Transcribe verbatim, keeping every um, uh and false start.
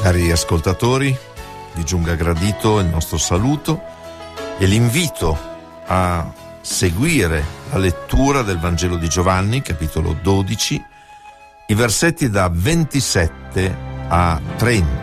Cari ascoltatori, vi giunga gradito il nostro saluto e l'invito a seguire la lettura del Vangelo di Giovanni, capitolo dodici, i versetti da ventisette a trenta.